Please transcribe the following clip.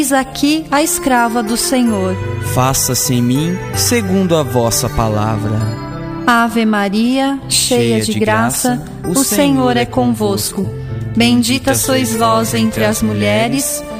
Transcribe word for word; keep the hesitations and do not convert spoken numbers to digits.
Eis aqui a escrava do Senhor. Faça-se em mim segundo a vossa palavra. Ave Maria, cheia de graça, o Senhor é convosco. Bendita sois vós entre as mulheres,